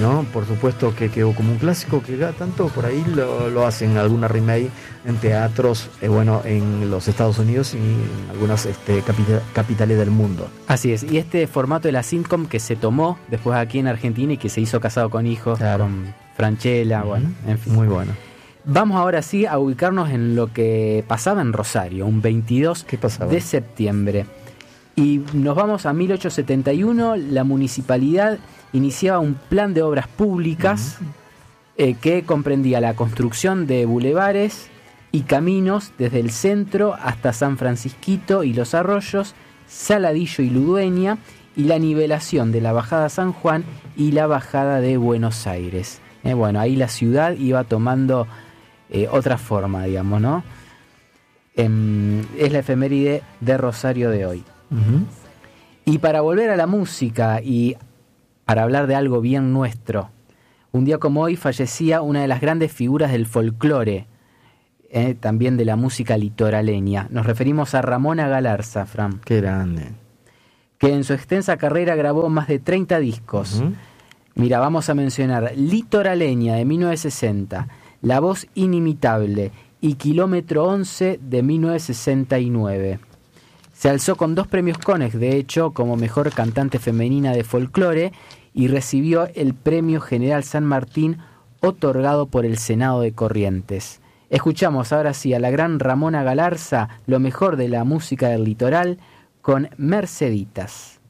¿no? Por supuesto que quedó como un clásico que cada tanto por ahí lo hacen alguna remake en teatros, en los Estados Unidos y en algunas capitales del mundo. Así es, y este formato de la sitcom que se tomó después aquí en Argentina y que se hizo Casado con Hijos, claro, con Franchella, en fin. Muy bueno. Vamos ahora sí a ubicarnos en lo que pasaba en Rosario, un 22 de septiembre. Y nos vamos a 1871, la municipalidad iniciaba un plan de obras públicas que comprendía la construcción de bulevares y caminos desde el centro hasta San Francisquito y Los Arroyos, Saladillo y Ludueña, y la nivelación de la bajada San Juan y la bajada de Buenos Aires. Ahí la ciudad iba tomando otra forma, digamos, ¿no? Es la efeméride de Rosario de hoy. Y para volver a la música y para hablar de algo bien nuestro, un día como hoy fallecía una de las grandes figuras del folclore, también de la música litoraleña. Nos referimos a Ramona Galarza, Fran. Qué grande. Que en su extensa carrera grabó más de 30 discos. Mira, vamos a mencionar Litoraleña de 1960, La Voz Inimitable y Kilómetro 11 de 1969. Se alzó con 2 premios Konex, de hecho, como mejor cantante femenina de folclore, y recibió el Premio General San Martín otorgado por el Senado de Corrientes. Escuchamos ahora sí a la gran Ramona Galarza, lo mejor de la música del litoral, con Merceditas.